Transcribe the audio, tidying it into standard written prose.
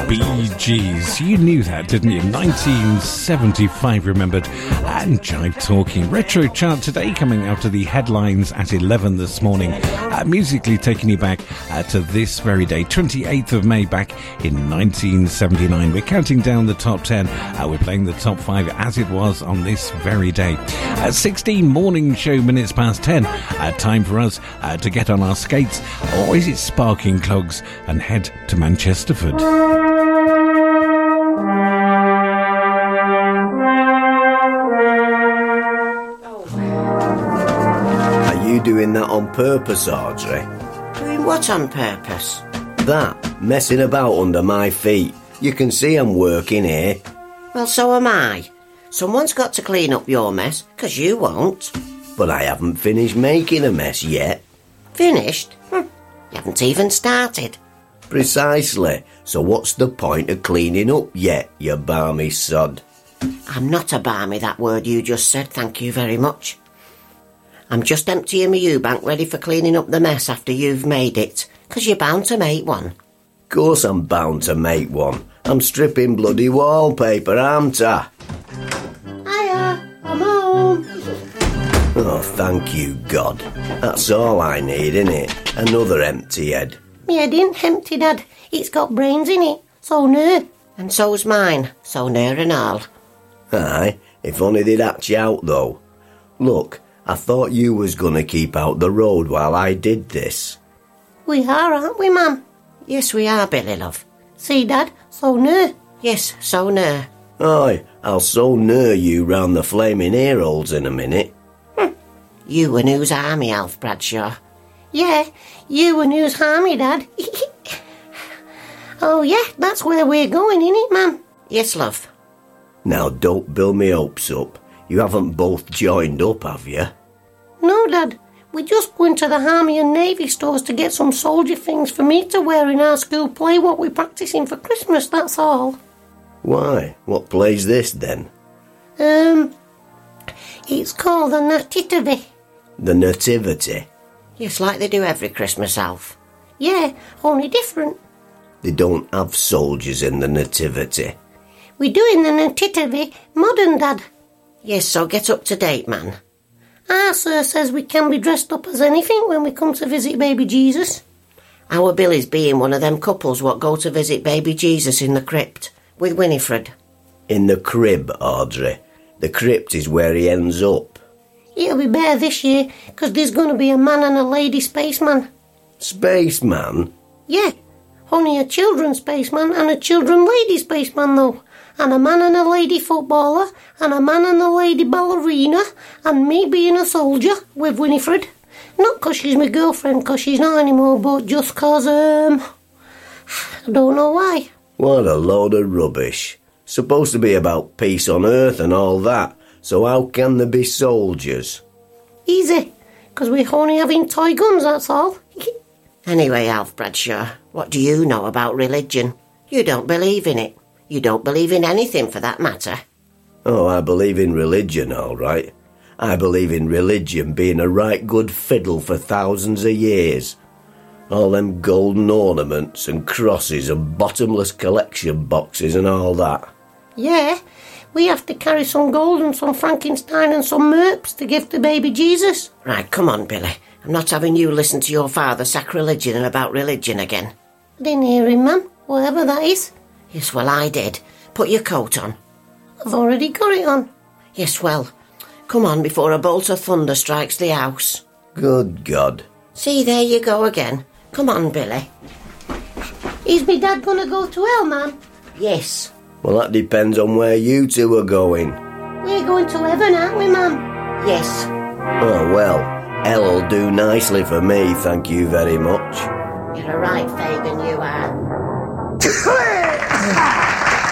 Bee Gees. You knew that, didn't you? 1975, remembered. And Jive Talking. Retro chart today coming out of the headlines at 11 this morning. Musically taking you back to this very day, 28th of May back in 1979. We're counting down the top 10. We're playing the top 5 as it was on this very day. 16 morning show minutes past 10. Time for us to get on our skates, or is it sparking clogs, and head to Manchesterford. Are you doing that on purpose, Audrey? Doing what on purpose? That, messing about under my feet. You can see I'm working here. Well, so am I. Someone's got to clean up your mess, 'cause you won't. But I haven't finished making a mess yet. Finished? You haven't even started. Precisely. So what's the point of cleaning up yet, you barmy sod? I'm not a barmy, that word you just said, thank you very much. I'm just emptying my Eubank ready for cleaning up the mess after you've made it, 'cause you're bound to make one. Course I'm bound to make one. I'm stripping bloody wallpaper, aren't I? Hiya, I'm home. Oh, thank you, God. That's all I need, innit? Another empty head. Me head ain't empty, Dad. It's got brains in it. So no. And so's mine. So near and all. Aye, if only they'd hatch you out, though. Look, I thought you was gonna keep out the road while I did this. We are, aren't we, Mum? Yes, we are, Billy, love. See, Dad? So no. Yes, so no. Aye, I'll so near you round the flaming ear holes in a minute. You and whose army, Alf Bradshaw? Yeah, you and whose army, Dad? Oh, yeah, that's where we're going, innit, Mum? Yes, love. Now, don't build me hopes up. You haven't both joined up, have you? No, Dad. We're just going to the Army and Navy stores to get some soldier things for me to wear in our school play what we're practising for Christmas, that's all. Why? What play's this, then? It's called the Nativity. The Nativity? Yes, like they do every Christmas, Alf. Yeah, only different. They don't have soldiers in the Nativity. We do in the Nativity modern, Dad. Yes, so get up to date, man. Our sir says we can be dressed up as anything when we come to visit baby Jesus. Our Billy's being one of them couples what go to visit baby Jesus in the crypt with Winifred. In the crib, Audrey. The crypt is where he ends up. It'll be bare this year, 'cause there's going to be a man and a lady spaceman. Spaceman? Yeah, only a children spaceman and a children lady spaceman, though. And a man and a lady footballer, and a man and a lady ballerina, and me being a soldier with Winifred. Not 'cause she's my girlfriend, 'cause she's not anymore, but just 'cause, I don't know why. What a load of rubbish. Supposed to be about peace on earth and all that, so how can there be soldiers? Easy, 'cause we're only having toy guns, that's all. Anyway, Alf Bradshaw, what do you know about religion? You don't believe in it. You don't believe in anything for that matter. Oh, I believe in religion, all right. I believe in religion being a right good fiddle for thousands of years. All them golden ornaments and crosses and bottomless collection boxes and all that. Yeah, we have to carry some gold and some Frankenstein and some merps to give to baby Jesus. Right, come on, Billy. I'm not having you listen to your father sacrilegion and about religion again. I didn't hear him, Mum, whatever that is. Yes, well, I did. Put your coat on. I've already got it on. Yes, well, come on before a bolt of thunder strikes the house. Good God. See, there you go again. Come on, Billy. Is me dad going to go to hell, Mum? Yes. Well, that depends on where you two are going. We're going to heaven, aren't we, Mum? Yes. Oh, well, hell'll do nicely for me, thank you very much. You're a right Fagin, you are.